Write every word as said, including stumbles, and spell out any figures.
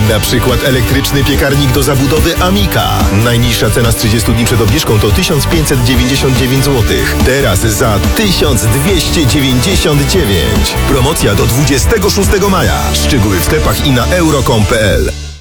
Na przykład elektryczny piekarnik do zabudowy Amika. Najniższa cena z trzydziestu dni przed obniżką to tysiąc pięćset dziewięćdziesiąt dziewięć złotych. Teraz za tysiąc dwieście dziewięćdziesiąt dziewięć. Promocja do dwudziestego szóstego maja. Szczegóły w sklepach i na euro kropka com kropka p l.